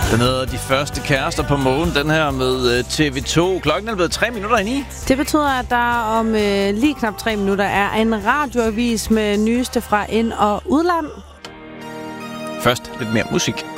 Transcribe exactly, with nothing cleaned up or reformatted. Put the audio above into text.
Den hedder De Første Kærester på Månen, den her med T V to. Klokken er blevet tre minutter ind i. Det betyder, at der om øh, lige knap tre minutter er en radioavis med nyeste fra ind- og udland. Først lidt mere musik.